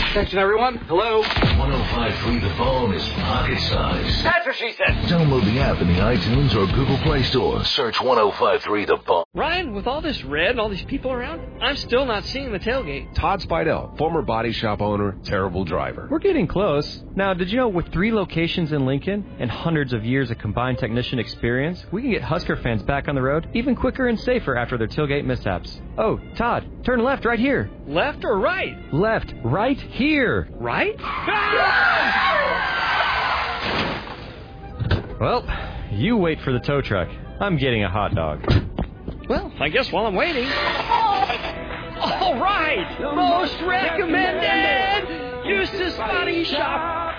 Attention, everyone. Hello. 105.3 The Bone is pocket size. That's what she said. Download the app in the iTunes or Google Play Store. Search 105.3 The Bone. Ryan, with all this red and all these people around, I'm still not seeing the tailgate. Todd Spidell, former body shop owner, terrible driver. We're getting close. Now, did you know with 3 locations in Lincoln and hundreds of years of combined technician experience, we can get Husker fans back on the road even quicker and safer after their tailgate mishaps. Oh, Todd, turn left right here. Left or right? Left, right here. Right? Well, you wait for the tow truck. I'm getting a hot dog. Well, I guess while I'm waiting... All right! Most recommended! Eustace Body Shop!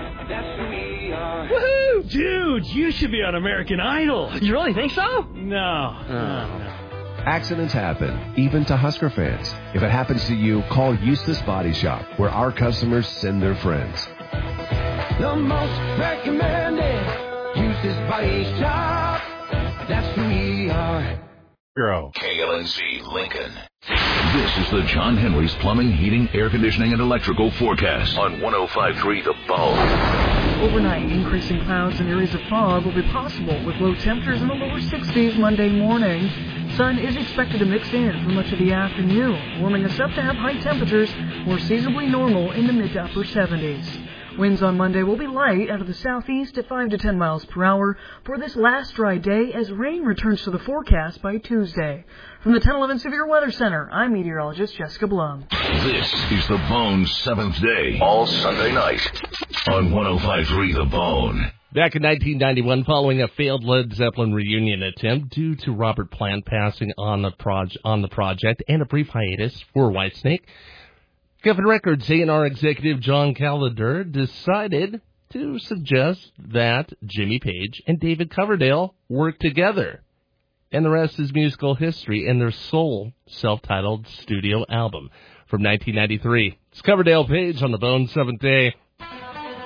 Woohoo! Dude, you should be on American Idol. You really think so? No. Accidents happen, even to Husker fans. If it happens to you, call Eustace Body Shop, where our customers send their friends. The most recommended Eustace Body Shop. That's who we are. KLNC Lincoln. This is the John Henry's Plumbing, Heating, Air Conditioning, and Electrical Forecast on 105.3 The Bone. Overnight, increasing clouds and areas of fog will be possible with low temperatures in the lower 60s Monday morning. Sun is expected to mix in for much of the afternoon, warming us up to have high temperatures more seasonably normal in the mid to upper 70s. Winds on Monday will be light out of the southeast at 5 to 10 miles per hour for this last dry day as rain returns to the forecast by Tuesday. From the 1011 Severe Weather Center, I'm meteorologist Jessica Blum. This is The Bone's 7th day, all Sunday night on 105.3 The Bone. Back in 1991, following a failed Led Zeppelin reunion attempt due to Robert Plant passing on the project and a brief hiatus for Whitesnake, Geffen Records A&R executive John Callender decided to suggest that Jimmy Page and David Coverdale work together. And the rest is musical history in their sole self-titled studio album from 1993. It's Coverdale Page on the Bone 7th Day.